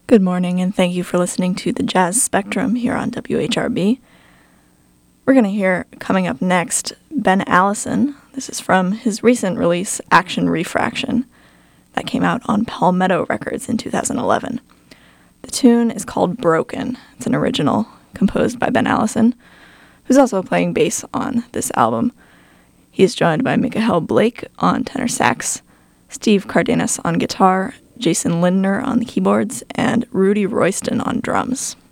Good morning, and thank you for listening to the Jazz Spectrum here on WHRB. We're going to hear, coming up next, Ben Allison. This is from his recent release, Action Refraction, that came out on Palmetto Records in 2011. The tune is called Broken. It's an original composed by Ben Allison, who's also playing bass on this album. He is joined by Michael Blake on tenor sax, Steve Cardenas on guitar, Jason Lindner on the keyboards, and Rudy Royston on drums.